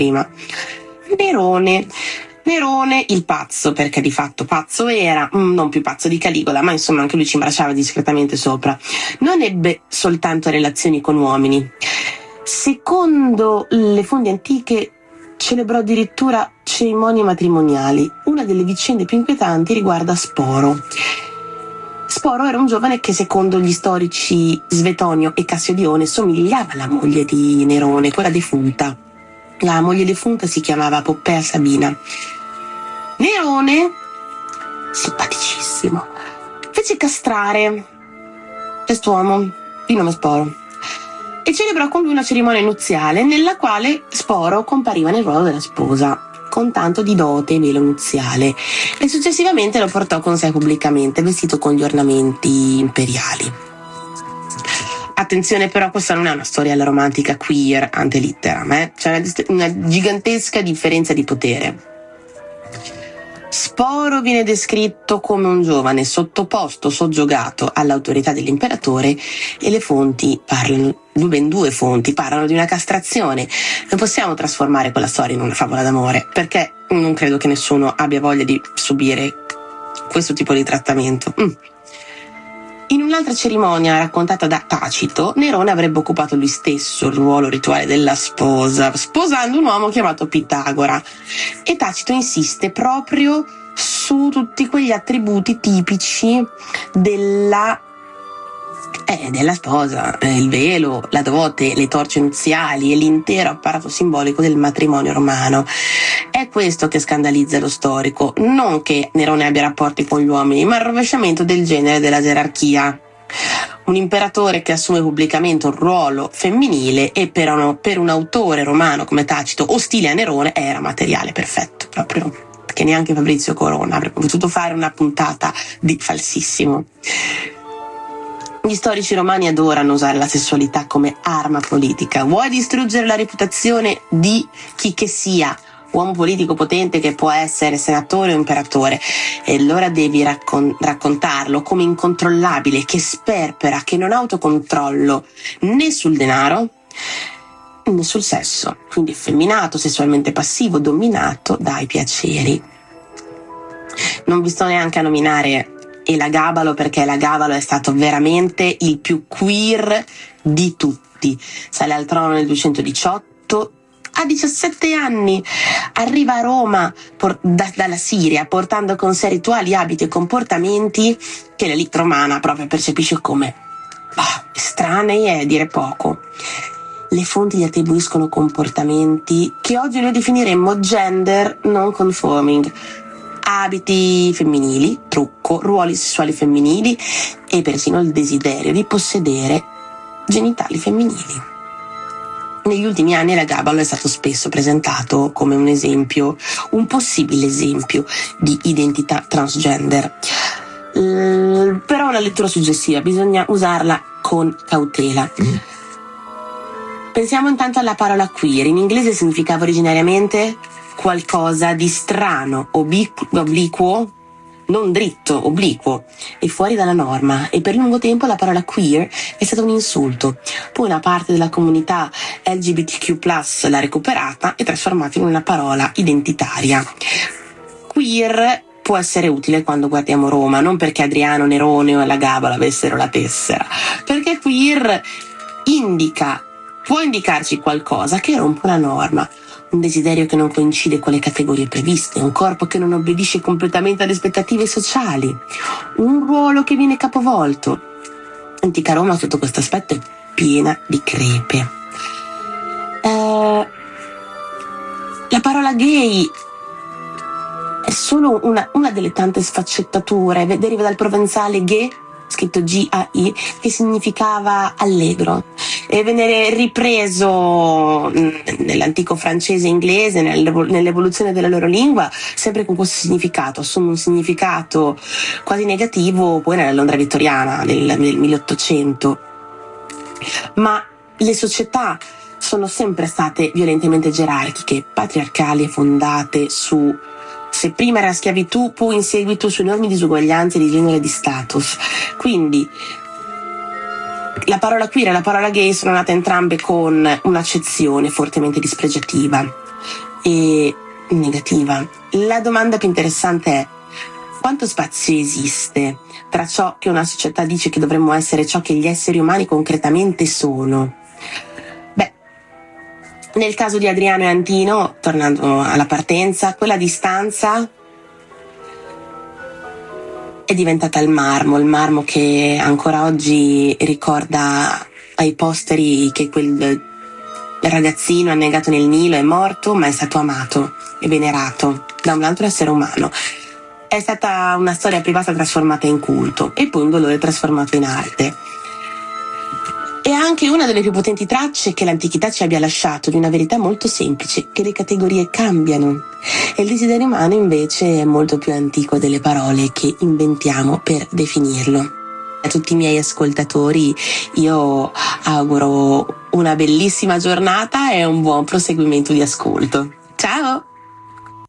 prima. Nerone il pazzo, perché di fatto pazzo era, non più pazzo di Caligola, ma insomma anche lui ci imbracciava discretamente sopra. Non ebbe soltanto relazioni con uomini. Secondo le fonti antiche celebrò addirittura cerimonie matrimoniali. Una delle vicende più inquietanti riguarda Sporo. Sporo era un giovane che secondo gli storici Svetonio e Cassiodione somigliava alla moglie di Nerone, quella defunta. La moglie defunta si chiamava Poppea Sabina. Nerone, simpaticissimo, fece castrare quest'uomo di nome Sporo e celebrò con lui una cerimonia nuziale nella quale Sporo compariva nel ruolo della sposa con tanto di dote e velo nuziale, e successivamente lo portò con sé pubblicamente vestito con gli ornamenti imperiali. Attenzione però, questa non è una storia alla romantica queer ante litteram, c'è una gigantesca differenza di potere. Sporo viene descritto come un giovane sottoposto, soggiogato all'autorità dell'imperatore, e le fonti parlano, ben due fonti parlano di una castrazione. Non possiamo trasformare quella storia in una favola d'amore, perché non credo che nessuno abbia voglia di subire questo tipo di trattamento. In un'altra cerimonia raccontata da Tacito, Nerone avrebbe occupato lui stesso il ruolo rituale della sposa, sposando un uomo chiamato Pitagora. E Tacito insiste proprio su tutti quegli attributi tipici della sposa, il velo, la dote, le torce nuziali e l'intero apparato simbolico del matrimonio romano. È questo che scandalizza lo storico, non che Nerone abbia rapporti con gli uomini, ma il rovesciamento del genere della gerarchia. Un imperatore che assume pubblicamente un ruolo femminile e per un autore romano come Tacito, ostile a Nerone, era materiale perfetto, proprio che neanche Fabrizio Corona avrebbe potuto fare una puntata di falsissimo. Gli storici romani adorano usare la sessualità come arma politica. Vuoi distruggere la reputazione di chi che sia, uomo politico potente che può essere senatore o imperatore, e allora devi raccontarlo come incontrollabile, che sperpera, che non ha autocontrollo né sul denaro né sul sesso, quindi effeminato, sessualmente passivo, dominato dai piaceri. Non vi sto neanche a nominare Elagabalo, perché Elagabalo è stato veramente il più queer di tutti. Sale al trono nel 218, a 17 anni arriva a Roma dalla Siria, portando con sé rituali, abiti e comportamenti che l'elite romana proprio percepisce come estranei, è dire poco. Le fonti gli attribuiscono comportamenti che oggi noi definiremmo gender non conforming: abiti femminili, trucco, ruoli sessuali femminili e persino il desiderio di possedere genitali femminili. Negli ultimi anni Elagabalo è stato spesso presentato come un esempio, un possibile esempio di identità transgender. Però una lettura suggestiva, bisogna usarla con cautela. Pensiamo intanto alla parola queer. In inglese significava originariamente qualcosa di strano, obliquo, non dritto, obliquo e fuori dalla norma, e per lungo tempo la parola queer è stata un insulto. Poi una parte della comunità LGBTQ+ l'ha recuperata e trasformata in una parola identitaria. Queer può essere utile quando guardiamo Roma, non perché Adriano, Nerone o Elagabalo avessero la tessera, perché queer può indicarci qualcosa che rompe la norma, un desiderio che non coincide con le categorie previste, un corpo che non obbedisce completamente alle aspettative sociali, un ruolo che viene capovolto. Antica Roma sotto questo aspetto è piena di crepe. La parola gay è solo una delle tante sfaccettature, deriva dal provenzale gay, scritto G-A-I, che significava allegro, e venne ripreso nell'antico francese e inglese, nell'evoluzione della loro lingua, sempre con questo significato. Assume un significato quasi negativo poi nella Londra vittoriana del 1800. Ma le società sono sempre state violentemente gerarchiche, patriarcali e fondate su: se prima era schiavitù, poi in seguito su enormi disuguaglianze di genere e di status. Quindi la parola queer e la parola gay sono nate entrambe con un'accezione fortemente dispregiativa. e negativa. La domanda più interessante è: quanto spazio esiste tra ciò che una società dice che dovremmo essere e ciò che gli esseri umani concretamente sono? Beh, nel caso di Adriano e Antino, tornando alla partenza, quella distanza è diventata il marmo che ancora oggi ricorda ai posteri che quel ragazzino annegato nel Nilo è morto, ma è stato amato e venerato da un altro essere umano. È stata una storia privata trasformata in culto e poi un dolore trasformato in arte. È anche una delle più potenti tracce che l'antichità ci abbia lasciato di una verità molto semplice, che le categorie cambiano e il desiderio umano invece è molto più antico delle parole che inventiamo per definirlo. A tutti i miei ascoltatori io auguro una bellissima giornata e un buon proseguimento di ascolto.